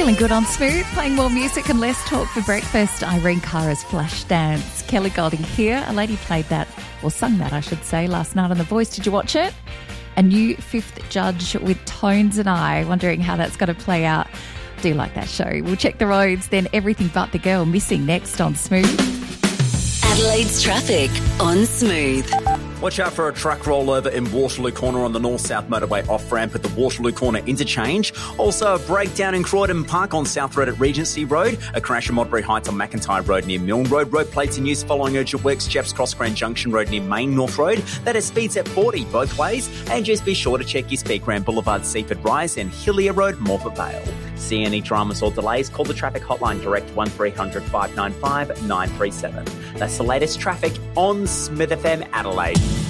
Feeling good on Smooth, playing more music and less talk for breakfast. Irene Cara's Flashdance. Kelly Golding here. A lady played that, or sung that, I should say, last night on The Voice. Did you watch it? A new fifth judge with Tones and I. Wondering how that's going to play out. I do like that show. We'll check the roads, then Everything But the Girl Missing next on Smooth. Adelaide's traffic on Smooth. Watch out for a truck rollover in Waterloo Corner on the north-south motorway off-ramp at the Waterloo Corner interchange. Also a breakdown in Croydon Park on South Road at Regency Road. A crash in Modbury Heights on McIntyre Road near Milne Road. Road plates in use following urgent works. Jeffs Cross Grand Junction Road near Main North Road. That is speeds at 40 both ways. And just be sure to check your speed. Grand Boulevard, Seaford Rise and Hillier Road, Morpeth Vale. See any dramas or delays? Call the traffic hotline direct 1300 595 937. That's the latest traffic on Smith FM Adelaide.